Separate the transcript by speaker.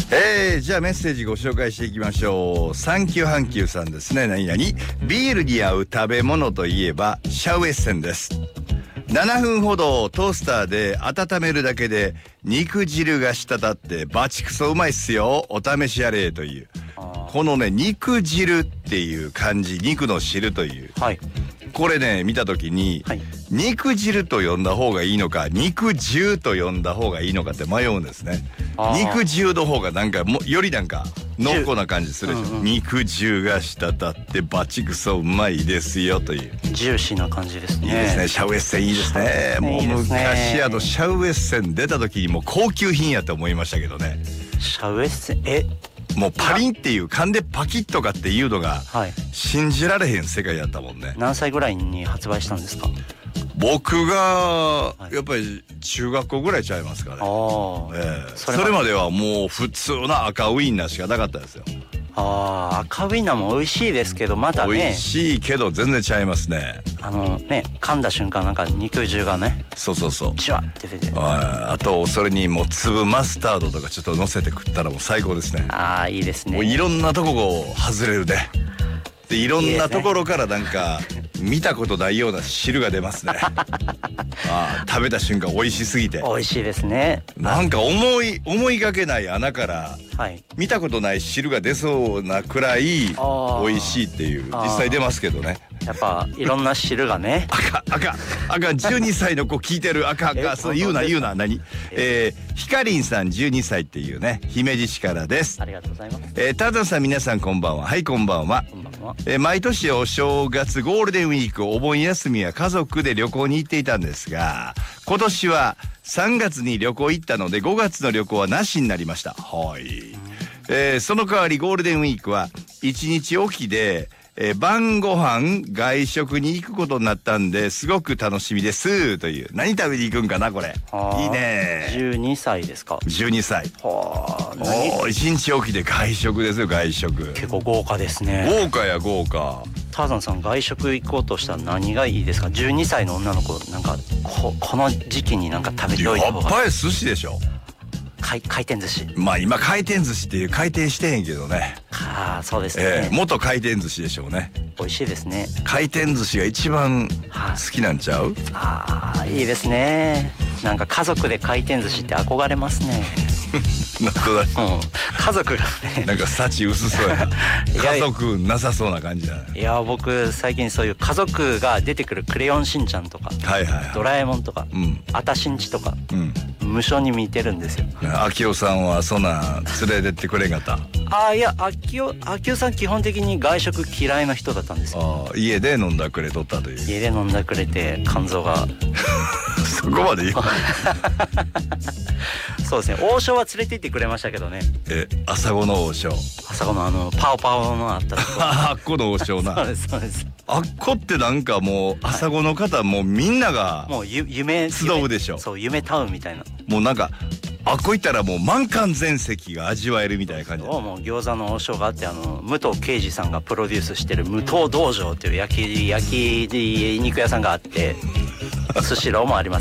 Speaker 1: じゃあメッセージご紹介していきましょう。サンキューハンキューさんですね。何々ビールに合う食べ物といえばシャウエッセンです。7分ほどトースターで温めるだけで肉汁が滴ってバチクソうまいっすよ。お試しあれという、このね肉汁っていう漢字、肉の汁という、はい、これね見た時に、はい、肉汁と呼んだ方がいいのか肉汁と呼んだ方がいいのかって迷うんですね。肉汁の方がなんかよりなんか濃厚な感じするでしょ、肉汁が滴ってバチクソうまいですよという、
Speaker 2: ジューシーな感じですね。
Speaker 1: いいですね。シャウエッセンいいですね。もう昔シャウエッセン出た時にもう高級品やと思いましたけどね。
Speaker 2: シャウエッセン
Speaker 1: もうパリンっていう噛んでパキッとかっていうのが信じられへん世界やったもんね。
Speaker 2: 何歳ぐらいに発売したんですか？
Speaker 1: 僕がやっぱり中学校ぐらいちゃいますかね。それまではもう普通な赤ウインナーしかなかったですよ。
Speaker 2: 赤ウインナーも美味しいですけど、またね、
Speaker 1: 美味しいけど全然ちゃいますね。
Speaker 2: 噛んだ瞬間なんか肉汁がね、
Speaker 1: そう
Speaker 2: ジュワって出て、
Speaker 1: あとそれにもう粒マスタードとかちょっと乗せて食ったらもう最高ですね。
Speaker 2: いいですね。
Speaker 1: もういろんなとこ外れるね。でいろんなところからなんか見たことないような汁が出ますね。食べた瞬間美味しすぎて。
Speaker 2: 美味しいですね。
Speaker 1: なんか思いがけない穴から見たことない汁が出そうなくらい美味しいっていう、実際出ますけどね。
Speaker 2: やっぱいろんな汁がね。
Speaker 1: 赤12歳の子聞いてる。赤そう言うな何。ひかりんさん12歳っていうね、姫路市からです。
Speaker 2: ありがとうございます。
Speaker 1: タザさん皆さんこんばんは。はい、こんばんは。毎年お正月ゴールデンウィークお盆休みは家族で旅行に行っていたんですが、今年は3月に旅行行ったので5月の旅行はなしになりました。はい。その代わりゴールデンウィークは1日おきで晩ご飯外食に行くことになったんですごく楽しみですという。何食べに行くんかなこれ。いいね。
Speaker 2: 12歳ですか
Speaker 1: ？12歳。1日おきで外食ですよ。外食
Speaker 2: 結構豪華ですね。
Speaker 1: 豪華。
Speaker 2: ターザンさん外食行こうとしたら何がいいですか？12歳の女の子なんかこの時期になんか食べておいた方が。
Speaker 1: やっぱり寿司でしょ。
Speaker 2: 回転寿司。
Speaker 1: まあ今回転寿司っていう回転してへんけどね。
Speaker 2: そうですね。
Speaker 1: 元回転寿司でしょうね。
Speaker 2: 美味しいですね。
Speaker 1: 回転寿司が一番好きなんちゃう？
Speaker 2: いいですね。なんか家族で回転寿司って憧れますね。家族がね、なんか
Speaker 1: 幸薄そうやな。家族なさそうな感じだね。
Speaker 2: いや僕最近そういう家族が出てくるクレヨンしんちゃんとか、ドラえもんとか、あたしんちとか、無性に見てるんですよ。
Speaker 1: 秋代さんはそんな連れてってくれんかった？
Speaker 2: いや秋代さん基本的に外食嫌いな人だったんですよ。
Speaker 1: 家で飲んだくれとったという。
Speaker 2: 家で飲んだくれて肝臓が
Speaker 1: そこまで言う。
Speaker 2: そうですね。王将は連れて行ってくれましたけどね。
Speaker 1: 朝子の王将。
Speaker 2: 朝子のパオパオのあったとこ。
Speaker 1: あっこの王将な。
Speaker 2: そうです。
Speaker 1: あっこってなんかもう朝子の方もうみんなが
Speaker 2: もう夢
Speaker 1: 集うでしょ。
Speaker 2: そう、夢タウンみたいな。
Speaker 1: もうなんかあっこ行ったらもう満館全席が味わえるみたいな感じ。
Speaker 2: もう餃子の王将があって、武藤敬司さんがプロデュースしてる武藤道場っていう焼き肉屋さんがあって、スシローもあります。